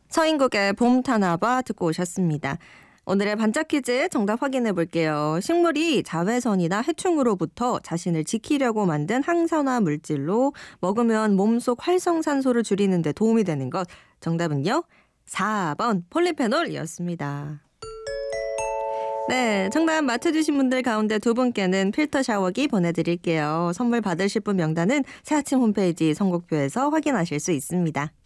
서인국의 봄 타나봐 듣고 오셨습니다. 오늘의 반짝 퀴즈 정답 확인해 볼게요. 식물이 자외선이나 해충으로부터 자신을 지키려고 만든 항산화 물질로 먹으면 몸속 활성산소를 줄이는 데 도움이 되는 것. 정답은요? 4번 폴리페놀이었습니다. 네, 정답 맞춰주신 분들 가운데 두 분께는 필터 샤워기 보내드릴게요. 선물 받으실 분 명단은 새아침 홈페이지 선곡표에서 확인하실 수 있습니다.